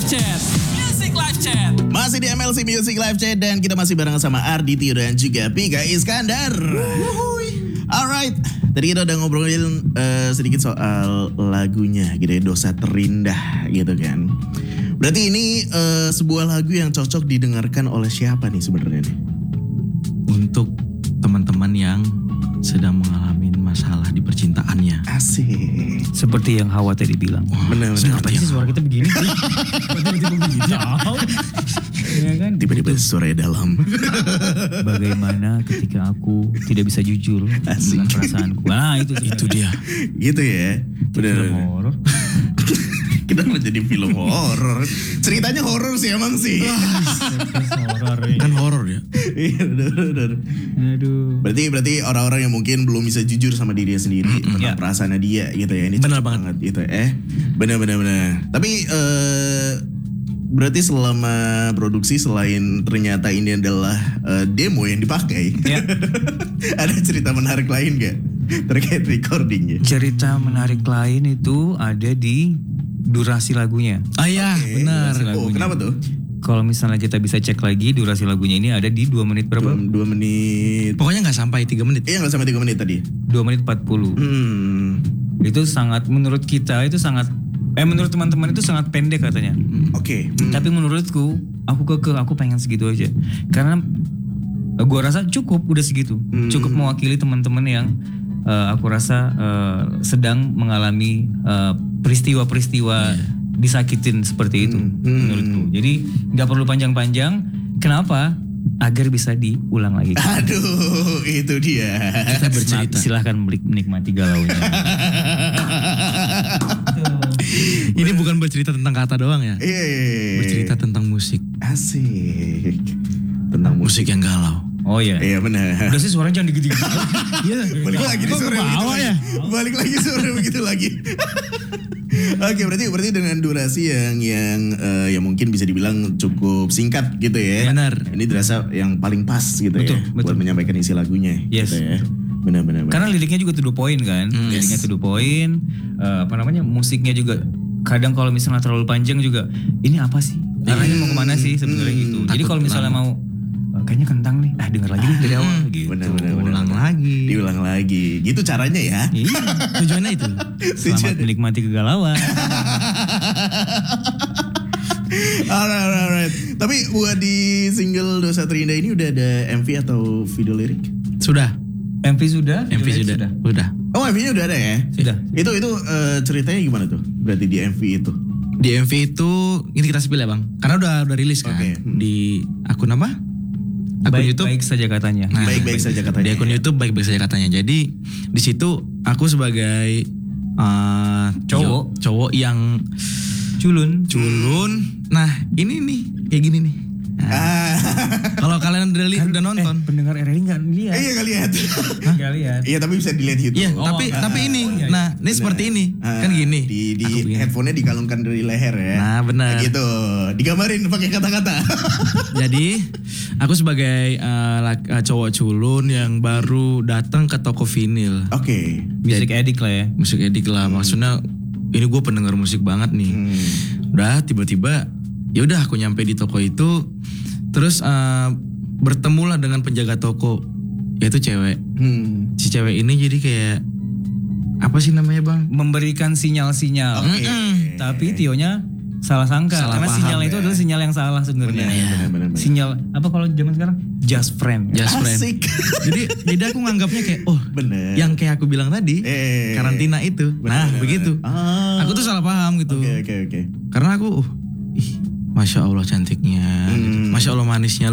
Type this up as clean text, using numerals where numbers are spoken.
Live Chat. Music Live Chat. Masih di MLC Music Live Chat dan kita masih bareng sama Ardi Tio dan juga Pika Iskandar. Alright, tadi kita udah ngobrolin sedikit soal lagunya gitu ya, Dosa Terindah gitu kan. Berarti ini sebuah lagu yang cocok didengarkan oleh siapa nih sebenarnya nih? Untuk teman-teman yang sedang mengalami masalah di percintaannya. Asik. Seperti yang Hawa tadi bilang. Benar. Kenapa sih suara kita begini sih? Tiba-tiba begini. Ya kan? Tiba-tiba suaranya dalam. Bagaimana ketika aku tidak bisa jujur dengan perasaanku. Nah itu dia. Gitu ya. Benar. Film horor. Kenapa jadi film horor? Ceritanya horor sih emang sih. Horor ya. Kan horor ya. Iya benar. Aduh. Berarti orang-orang yang mungkin belum bisa jujur sama dirinya sendiri tentang perasaannya dia gitu ya. Ini Benar cocok banget gitu. Benar. Tapi berarti selama produksi selain ternyata ini adalah demo yang dipakai, ada cerita menarik lain gak terkait recordingnya? Cerita menarik lain itu ada di durasi lagunya. Ah ya, benar. Oh, kenapa tuh? Kalau misalnya kita bisa cek lagi durasi lagunya ini ada di 2 menit berapa? 2 menit. Pokoknya nggak sampai 3 menit. Iya, nggak sampai 3 menit tadi. 2 menit 40. Itu sangat, menurut kita itu sangat, menurut teman-teman itu sangat pendek katanya. Oke. Tapi menurutku, aku pengen segitu aja. Karena gua rasa cukup udah segitu. Cukup mewakili teman-teman yang aku rasa sedang mengalami peristiwa-peristiwa disakitin seperti itu menurutku. Jadi nggak perlu panjang-panjang. Kenapa? Agar bisa diulang lagi. Aduh, itu dia. Kita bercerita. Silahkan menikmati galaunya. Ini bukan bercerita tentang kata doang ya. Iya. Bercerita tentang musik. Asik. Tentang musik. Musik yang galau. Oh iya. Iya benar. Udah sih suaranya jangan digigit. Iya. Balik lagi di sore begitu lagi. Balik lagi sore begitu lagi. Oke, berarti dengan durasi yang mungkin bisa dibilang cukup singkat gitu ya. Benar. Ini dirasa yang paling pas gitu Betul. buat menyampaikan isi lagunya. Yes. Gitu ya. Benar. Karena liriknya juga to the point kan. Liriknya to the point. Musiknya juga kadang kalau misalnya terlalu panjang juga ini apa sih? Arahnya mau kemana sih sebenarnya gitu. Jadi kalau misalnya mau kayaknya kentang nih, denger lagi nih dari awal gitu. Benar. Diulang lagi. Gitu caranya ya. Iya, Tujuannya itu. selamat menikmati kegalauan. Alright. Tapi buat di single Dosa Terindah ini udah ada MV atau video lirik? Sudah. MV sudah? MV sudah. Udah. Oh, MV-nya udah ada ya? Sudah. Itu ceritanya gimana tuh? Berarti di MV itu? Di MV itu ini kita spill ya bang. Karena udah rilis kan. Oke. Di akun apa? Akun YouTube. Baik saja katanya. Nah, Baik-baik saja katanya. Di akun YouTube baik-baik saja katanya. Jadi di situ aku sebagai cowok yang Culun. Nah ini nih kayak gini nih. Nah, kalau kalian udah nonton. Pendengar RRI nggak lihat. Iya nggak lihat. Nggak lihat. Iya tapi bisa dilihat YouTube. Iya, tapi ini, nah ini seperti ini, kan gini. Di headphone-nya dikalungkan dari leher ya. Nah, benar. Nah, gitu. Digambarin pakai kata-kata. Jadi aku sebagai cowok culun yang baru datang ke toko vinil. Oke. Music addict lah ya. Musik edik lah, maksudnya ini gue pendengar musik banget nih. Udah tiba-tiba, ya udah aku nyampe di toko itu, terus bertemulah dengan penjaga toko, yaitu cewek. Si cewek ini jadi kayak apa sih namanya bang? Memberikan sinyal-sinyal. Oke. Tapi Tionya salah sangka. Salah Karena paham, sinyal itu adalah sinyal yang salah sebenarnya. Benar. Sinyal apa kalau zaman sekarang? Just friend. Just friend. Asik. Jadi aku nganggapnya kayak Bener. yang kayak aku bilang tadi, karantina itu. Bener. Begitu. Ah. Aku tuh salah paham gitu. Oke. Karena aku Masya Allah cantiknya, Masya Allah manisnya.